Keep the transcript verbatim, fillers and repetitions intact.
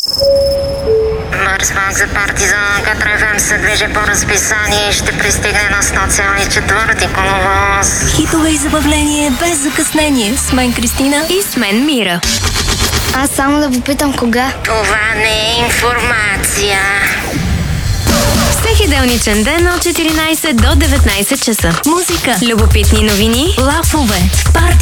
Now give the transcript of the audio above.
Марсбанк за Партизан, Катрефем се движи по разписание и ще пристигне на сто цяло и четвърти коловоз. Хитове и забавление без закъснение. С мен Кристина и с мен Мира. Аз само да попитам кога. Това не е информация. Всеки делничен ден от четиринайсет до деветнайсет часа. музика, любопитни новини, лафове, парти